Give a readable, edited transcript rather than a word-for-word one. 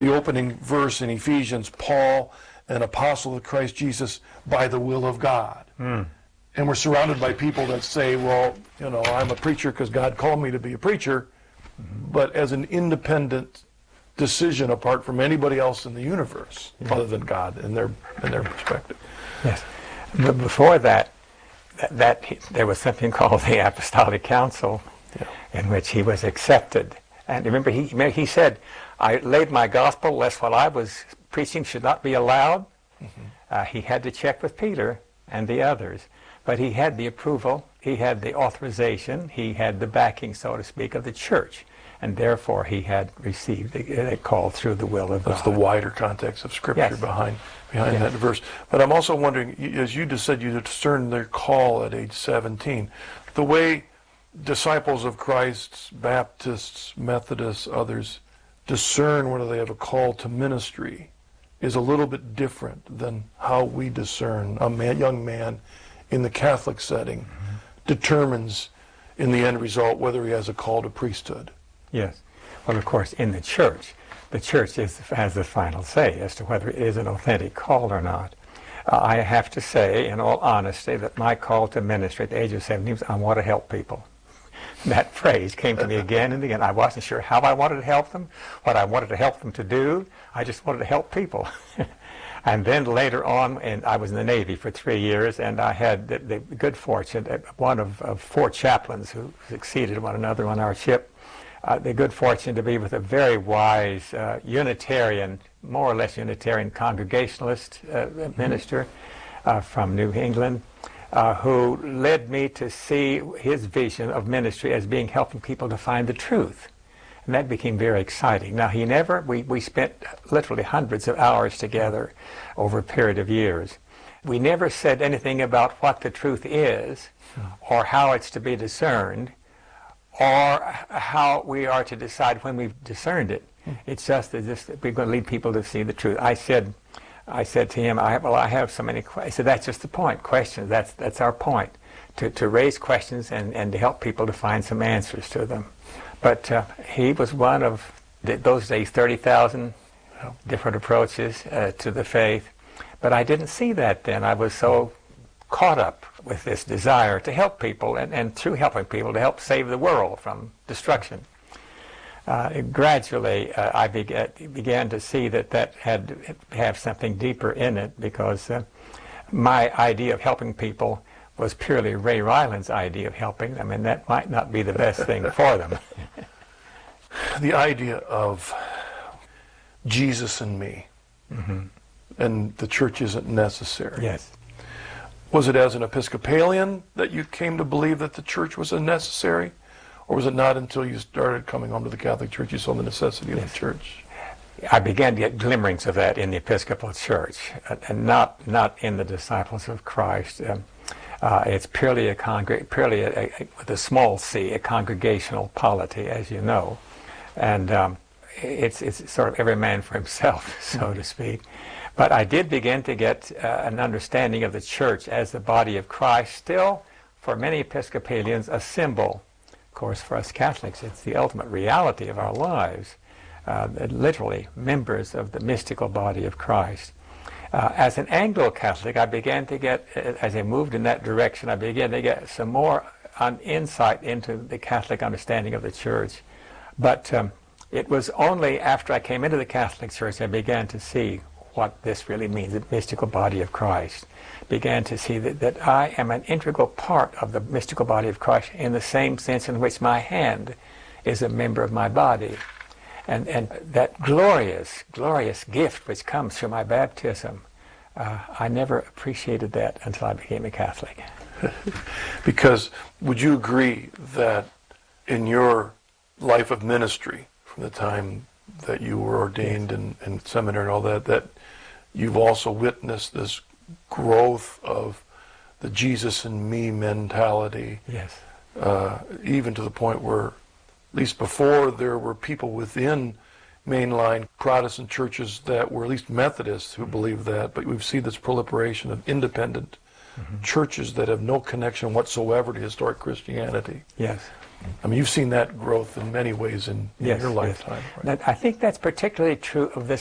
The opening verse in Ephesians, Paul, an apostle of Christ Jesus by the will of God. And we're surrounded by people that say, well, I'm a preacher because God called me to be a preacher, but as an independent decision apart from anybody else in the universe, other than God in their perspective. Yes. But before that there was something called the Apostolic Council, in which he was accepted. And remember, he said, I laid my gospel lest what I was preaching should not be allowed. He had to check with Peter and the others. But he had the approval, he had the authorization, he had the backing, so to speak, of the church. And therefore he had received a call through the will of God. That's the wider context of Scripture behind that verse. But I'm also wondering, as you just said, you discerned their call at age 17. The way disciples of Christ, Baptists, Methodists, others, discern whether they have a call to ministry is a little bit different than how we discern. A young man in the Catholic setting determines in the end result whether he has a call to priesthood. Yes. Well, of course, in the church has the final say as to whether it is an authentic call or not. I have to say, in all honesty, that my call to ministry at the age of 17 was, I want to help people. That phrase came to me again and again. I wasn't sure how I wanted to help them, what I wanted to help them to do. I just wanted to help people. And then later on, and I was in the Navy for 3 years, and I had the good fortune, one of 4 chaplains who succeeded one another on our ship, the good fortune to be with a very wise Unitarian, more or less Unitarian Congregationalist minister from New England, who led me to see his vision of ministry as being helping people to find the truth. And that became very exciting. Now, we spent literally hundreds of hours together over a period of years. We never said anything about what the truth is, or how it's to be discerned, or how we are to decide when we've discerned it. It's just that we're going to lead people to see the truth. I said to him, I have so many questions. I said, that's just the point, questions. That's our point, to raise questions and to help people to find some answers to them. But he was one of those days, 30,000 different approaches to the faith. But I didn't see that then. I was so caught up with this desire to help people, and through helping people to help save the world from destruction. Gradually, I began to see that had to have something deeper in it, because my idea of helping people was purely Ray Ryland's idea of helping them, and that might not be the best thing for them. The idea of Jesus and me, and the church isn't necessary. Yes. Was it as an Episcopalian that you came to believe that the church was unnecessary? Or was it not until you started coming home to the Catholic Church you saw the necessity of the church? I began to get glimmerings of that in the Episcopal Church, and not in the Disciples of Christ. It's purely with a small c, a congregational polity, as you know, and it's sort of every man for himself, so to speak. But I did begin to get an understanding of the church as the body of Christ, still for many Episcopalians a symbol. Of course, for us Catholics, it's the ultimate reality of our lives, literally members of the mystical body of Christ. As an Anglo-Catholic, I began to get, as I moved in that direction, I began to get some more insight into the Catholic understanding of the Church. But it was only after I came into the Catholic Church I began to see what this really means, the mystical body of Christ. Began to see that I am an integral part of the mystical body of Christ in the same sense in which my hand is a member of my body. And that glorious, glorious gift which comes through my baptism, I never appreciated that until I became a Catholic. Because would you agree that in your life of ministry, from the time that you were ordained in seminary and all that, that you've also witnessed this growth of the Jesus and me mentality? Yes. Even to the point where, at least before, there were people within mainline Protestant churches that were at least Methodists who believed that, but we've seen this proliferation of independent churches that have no connection whatsoever to historic Christianity. Yes. I mean, you've seen that growth in many ways in Yes, your yes. lifetime. Right? I think that's particularly true of the